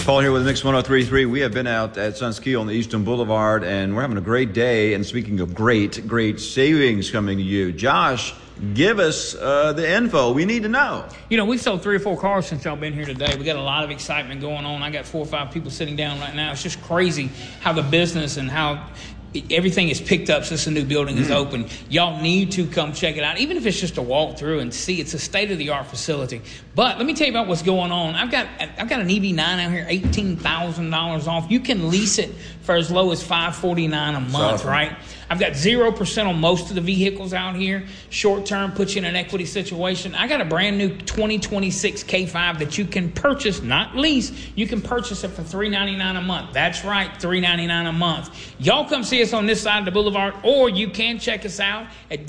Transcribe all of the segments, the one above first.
Paul here with Mix 103.3. We have been out at Suns Kia on the Eastern Boulevard, and we're having a great day. And speaking of great savings coming to you, Josh, give us the info we need to know. You know, we've sold 3 or 4 cars since y'all been here today. We got a lot of excitement going on. I got 4 or 5 people sitting down right now. It's just crazy how the business and how everything is picked up since the new building is open. Y'all need to come check it out, even if it's just a walk through and see. It's a state-of-the-art facility. But let me tell you about what's going on. I've got an EV9 out here, $18,000 off. You can lease it for as low as $549 a month, awesome. Right? I've got 0% on most of the vehicles out here. Short term puts you in an equity situation. I got a brand new 2026 K5 that you can purchase, not lease. You can purchase it for $399 a month. That's right, $399 a month. Y'all come see us on this side of the boulevard, or you can check us out at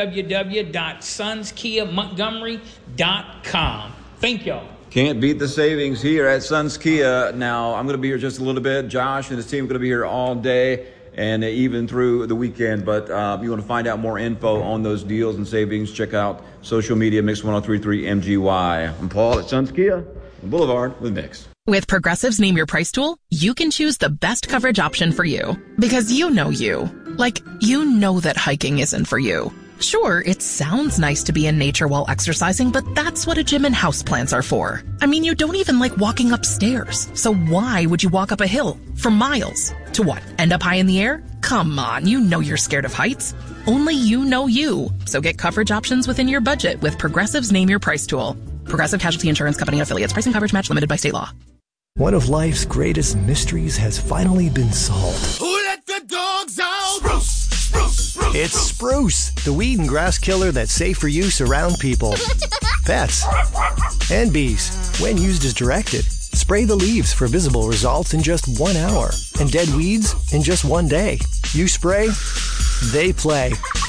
www.sunskiamontgomery.com. Thank y'all. Can't beat the savings here at Suns Kia. Now, I'm going to be here just a little bit. Josh and his team are going to be here all day and even through the weekend. But you want to find out more info on those deals and savings, check out social media, Mix 103.3 MGY. I'm Paul at Suns Kia on Boulevard with Mix. With Progressive's Name Your Price tool, you can choose the best coverage option for you. Because you know you. Like, you know that hiking isn't for you. Sure, it sounds nice to be in nature while exercising, but that's what a gym and houseplants are for. I mean, you don't even like walking upstairs. So why would you walk up a hill for miles? To what, end up high in the air? Come on, you know you're scared of heights. Only you know you. So get coverage options within your budget with Progressive's Name Your Price tool. Progressive Casualty Insurance Company and Affiliates. Price and coverage match limited by state law. One of life's greatest mysteries has finally been solved. Who let the dogs out? Spruce, spruce, spruce. It's Spruce, the weed and grass killer that's safe for use around people, pets, and bees. When used as directed, spray the leaves for visible results in just 1 hour, and dead weeds in just 1 day. You spray, they play.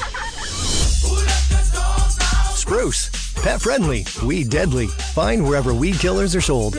Who let the dogs out? Spruce, pet friendly, weed deadly. Find wherever weed killers are sold.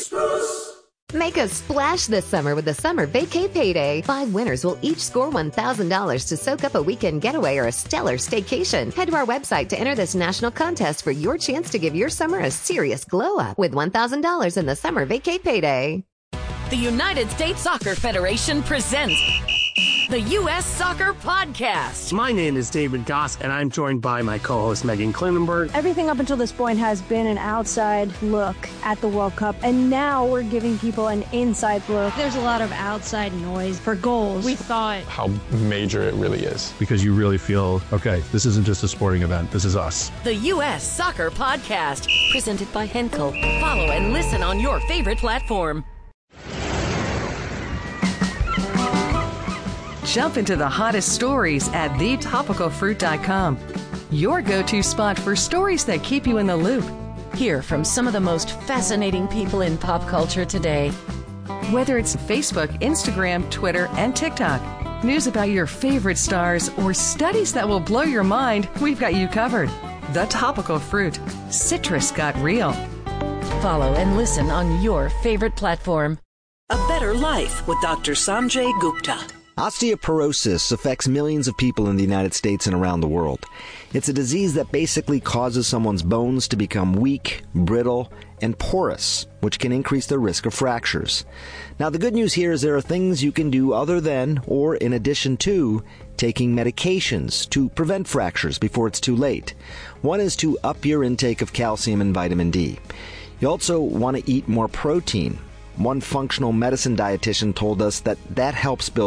Make a splash this summer with the Summer Vacay Payday. 5 winners will each score $1,000 to soak up a weekend getaway or a stellar staycation. Head to our website to enter this national contest for your chance to give your summer a serious glow up with $1,000 in the Summer Vacay Payday. The United States Soccer Federation presents the U.S. Soccer Podcast. My name is David Goss, and I'm joined by my co-host, Megan Klinenberg. Everything up until this point has been an outside look at the World Cup, and now we're giving people an inside look. There's a lot of outside noise for goals. We thought how major it really is. Because you really feel, okay, this isn't just a sporting event, this is us. The U.S. Soccer Podcast, presented by Henkel. Follow and listen on your favorite platform. Jump into the hottest stories at thetopicalfruit.com. Your go-to spot for stories that keep you in the loop. Hear from some of the most fascinating people in pop culture today. Whether it's Facebook, Instagram, Twitter, and TikTok, news about your favorite stars, or studies that will blow your mind, we've got you covered. The Topical Fruit. Citrus got real. Follow and listen on your favorite platform. A Better Life with Dr. Sanjay Gupta. Osteoporosis affects millions of people in the United States and around the world. It's a disease that basically causes someone's bones to become weak, brittle, and porous, which can increase the risk of fractures. Now, the good news here is there are things you can do other than, or in addition to, taking medications to prevent fractures before it's too late. One is to up your intake of calcium and vitamin D. You also want to eat more protein. One functional medicine dietitian told us that helps build